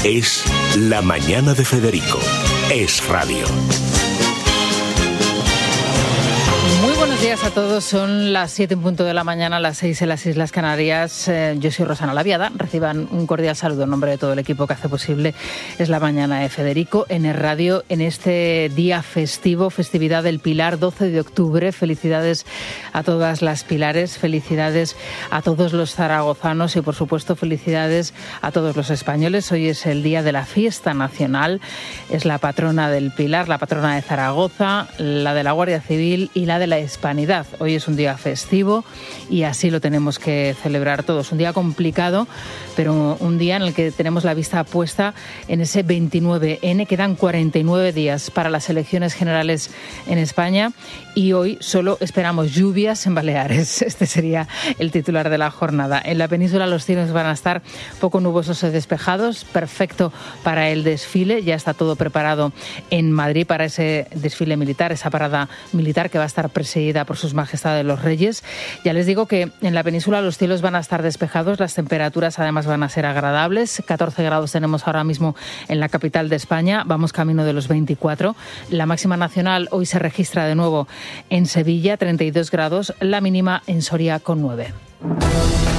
Es La Mañana de Federico. Es radio. Buenos días a todos, son las 7 en punto de la mañana, las 6 en las Islas Canarias. Yo soy Rosana Laviada, reciban un cordial saludo en nombre de todo el equipo que hace posible Es la Mañana de Federico en el radio en este día festivo, festividad del Pilar, 12 de octubre. Felicidades a todas las pilares, felicidades a todos los zaragozanos y por supuesto felicidades a todos los españoles. Hoy es el día de la fiesta nacional, es la patrona del Pilar, la patrona de Zaragoza, la de la Guardia Civil y la de la Hispanidad. Hoy es un día festivo y así lo tenemos que celebrar todos. Un día complicado, pero un día en el que tenemos la vista puesta en ese 29N. Quedan 49 días para las elecciones generales en España y hoy solo esperamos lluvias en Baleares. Este sería el titular de la jornada. En la península los cielos van a estar poco nubosos y despejados, perfecto para el desfile. Ya está todo preparado en Madrid para ese desfile militar, esa parada militar que va a estar presidida por sus majestades los reyes. Ya les digo que en la península los cielos van a estar despejados, las temperaturas además van a ser agradables. 14 grados tenemos ahora mismo en la capital de España, vamos camino de los 24. La máxima nacional hoy se registra de nuevo en Sevilla, 32 grados, la mínima en Soria con 9.